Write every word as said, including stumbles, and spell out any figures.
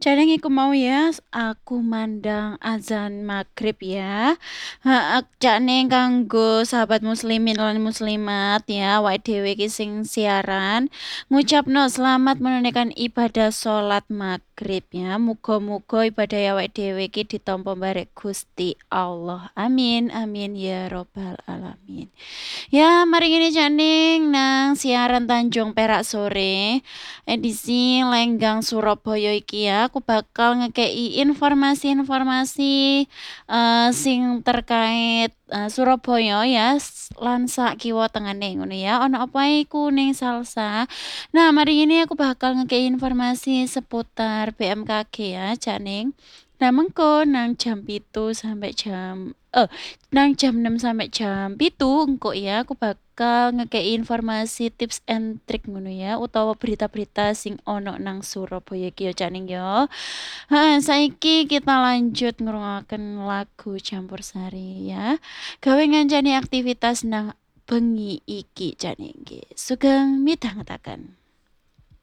Caranya iku mau ya, aku mandang azan maghrib ya. Heeh, jakne kanggo sahabat muslimin lan muslimat ya, awake dhewe iki sing siaran, ngucapno selamat menunaikan ibadah salat maghrib ya. Muga-muga ibadah awake dhewe iki ditampa barek Gusti Allah. Amin amin ya robbal alamin. Ya, mari ngene Cak Ning nang siaran Tanjung Perak sore edisi Lenggang Surabaya iki ya aku bakal ngekei informasi-informasi eh, sing terkait eh, Surabaya ya s- lan sak kiwa tengene ngono ya. Ono apa iku ning Salsa. Nah, mari ini aku bakal ngekei informasi seputar B M K G ya Cak Ning. Nah, mengko nang jam pitu sampai jam eh nang jam enam sampai jam pitu engko ya aku bakal ngekei informasi tips and trick ngono ya utawa berita-berita sing ono nang Surabaya iki ya Cak Ning ya. Heeh, saiki kita lanjut ngrungokaken lagu campursari ya. Gawe ngancani aktivitas nang bengi iki Cak Ning. Sugeng midhangetaken.